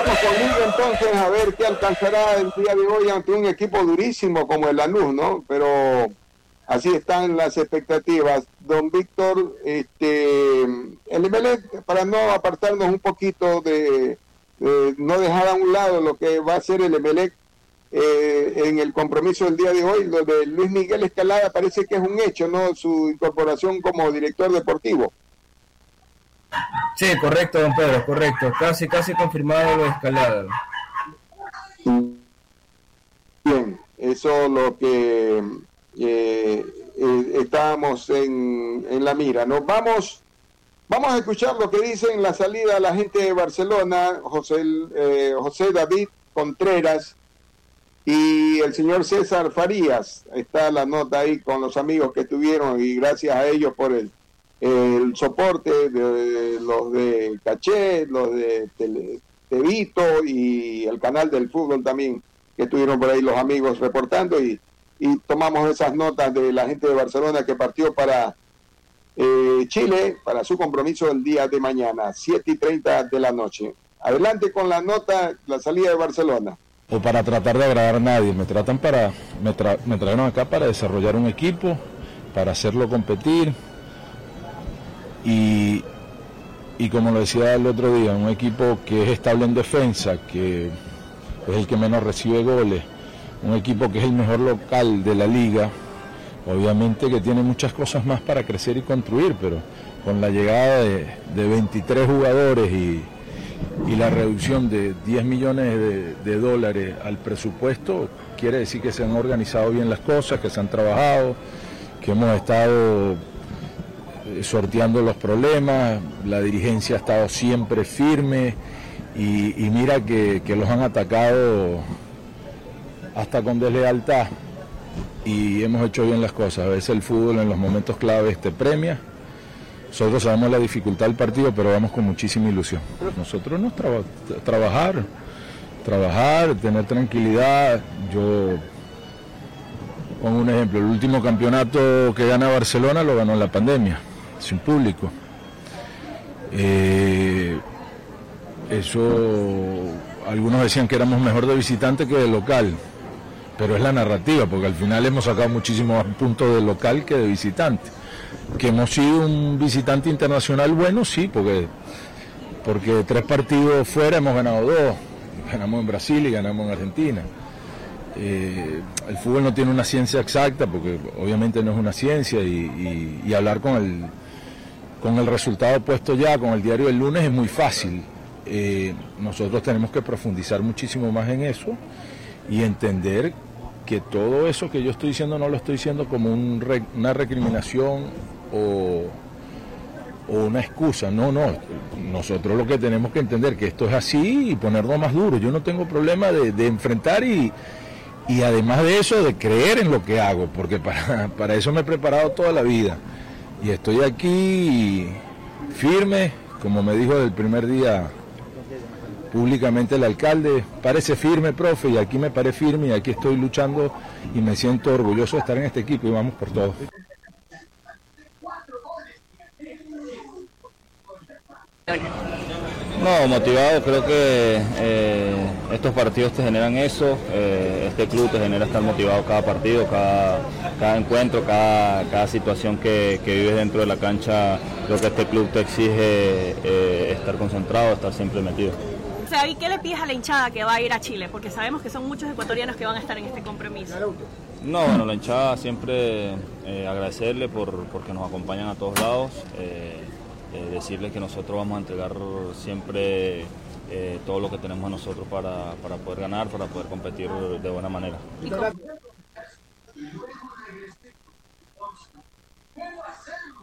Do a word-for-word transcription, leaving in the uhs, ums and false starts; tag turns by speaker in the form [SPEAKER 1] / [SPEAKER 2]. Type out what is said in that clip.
[SPEAKER 1] Vamos con Liga entonces a ver qué alcanzará el día de hoy ante un equipo durísimo como el Lanús, ¿no? Pero así están las expectativas. Don Víctor, este, el Emelec, para no apartarnos un poquito de, de no dejar a un lado lo que va a ser el Emelec eh, en el compromiso del día de hoy, lo de Luis Miguel Escalada parece que es un hecho, ¿no? Su incorporación como director deportivo.
[SPEAKER 2] Sí, correcto, don Pedro, correcto. Casi, casi confirmado lo de Escalada.
[SPEAKER 1] Bien, eso es lo que eh, eh, estábamos en, en la mira. Nos vamos, vamos a escuchar lo que dicen la salida la gente de Barcelona, José, eh, José David Contreras y el señor César Farías. Está la nota ahí con los amigos que tuvieron y gracias a ellos por el el soporte de los de Caché, los de Tele, Tevito y el canal del fútbol también, que estuvieron por ahí los amigos reportando y, y tomamos esas notas de la gente de Barcelona que partió para eh, Chile para su compromiso el día de mañana, siete y treinta de la noche. Adelante con la nota, la salida de Barcelona.
[SPEAKER 3] O para tratar de agradar a nadie, me tratan para, me, tra me trajeron acá para desarrollar un equipo, para hacerlo competir. Y, y como lo decía el otro día, un equipo que es estable en defensa, que es el que menos recibe goles, un equipo que es el mejor local de la liga, obviamente que tiene muchas cosas más para crecer y construir, pero con la llegada de, de veintitrés jugadores y, y la reducción de diez millones de, de dólares al presupuesto, quiere decir que se han organizado bien las cosas, que se han trabajado, que hemos estado sorteando los problemas, la dirigencia ha estado siempre firme y, y mira que, que los han atacado hasta con deslealtad y hemos hecho bien las cosas. A veces el fútbol en los momentos claves te premia. Nosotros sabemos la dificultad del partido, pero vamos con muchísima ilusión. Nosotros nos traba, trabajar, trabajar, tener tranquilidad. Yo pongo un ejemplo, el último campeonato que gana Barcelona lo ganó en la pandemia, sin público. Eh, eso, algunos decían que éramos mejor de visitante que de local, pero es la narrativa, porque al final hemos sacado muchísimos puntos de local que de visitante. Que hemos sido un visitante internacional bueno, sí, porque, porque tres partidos fuera hemos ganado dos, ganamos en Brasil y ganamos en Argentina. Eh, el fútbol no tiene una ciencia exacta, porque obviamente no es una ciencia, y, y, y hablar con el, con el resultado puesto ya, con el diario del lunes, es muy fácil. Eh, nosotros tenemos que profundizar muchísimo más en eso y entender que todo eso que yo estoy diciendo no lo estoy diciendo como un re, una recriminación o, o una excusa, no, no, nosotros lo que tenemos que entender que esto es así y ponerlo más duro. Yo no tengo problema de, de enfrentar y, y además de eso de creer en lo que hago, porque para, para eso me he preparado toda la vida y estoy aquí firme, como me dijo del primer día públicamente el alcalde, parece firme, profe, y aquí me paré firme y aquí estoy luchando y me siento orgulloso de estar en este equipo y vamos por todo.
[SPEAKER 4] No, motivado, creo que eh, estos partidos te generan eso, eh, este club te genera estar motivado cada partido, cada, cada encuentro, cada, cada situación que, que vives dentro de la cancha. Creo que este club te exige eh, estar concentrado, estar siempre metido.
[SPEAKER 5] ¿Y qué le pides a la hinchada que va a ir a Chile? Porque sabemos que son muchos ecuatorianos que van a estar en este compromiso.
[SPEAKER 4] No, bueno, la hinchada siempre eh, agradecerle por porque nos acompañan a todos lados, eh, eh, decirles que nosotros vamos a entregar siempre eh, todo lo que tenemos nosotros para, para poder ganar, para poder competir de buena manera. ¿Y cómo?